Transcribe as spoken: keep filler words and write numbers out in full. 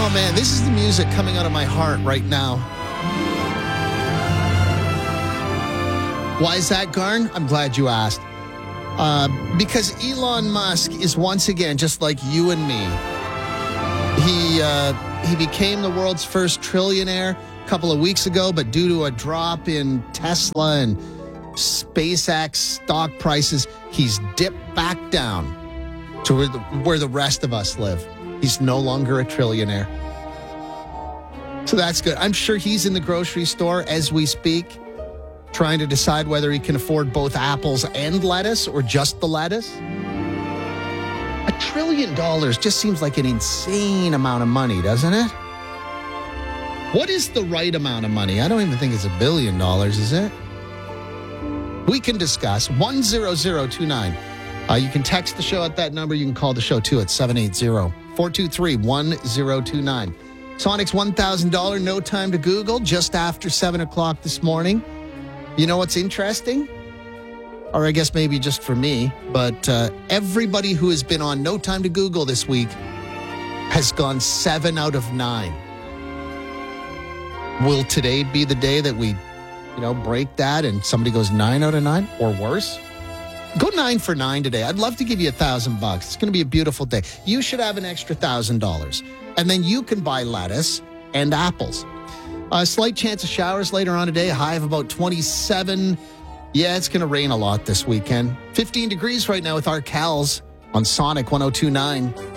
Oh, man, this is the music coming out of my heart right now. Why is that, Garn? I'm glad you asked. Uh, because Elon Musk is once again just like you and me. He uh, he became the world's first trillionaire a couple of weeks ago, but due to a drop in Tesla and SpaceX stock prices, he's dipped back down to where the, where the rest of us live. He's no longer a trillionaire. So that's good. I'm sure he's in the grocery store as we speak, trying to decide whether he can afford both apples and lettuce or just the lettuce. A trillion dollars just seems like an insane amount of money, doesn't it? What is the right amount of money? I don't even think it's a billion dollars, is it? We can discuss. one zero zero two nine. Uh, you can text the show at that number. You can call the show, too, at seven eight zero, four two three, one zero two nine. Sonic's one thousand dollars No Time to Google just after seven o'clock this morning. You know what's interesting? Or I guess maybe just for me, but uh, everybody who has been on No Time to Google this week has gone seven out of nine. Will today be the day that we, you know, break that and somebody goes nine out of nine or worse? Go nine for nine today. I'd love to give you a thousand bucks. It's going to be a beautiful day. You should have an extra thousand dollars. And then you can buy lettuce and apples. A slight chance of showers later on today. A high of about twenty-seven. Yeah, it's going to rain a lot this weekend. fifteen degrees right now with our Cals on Sonic one oh two nine.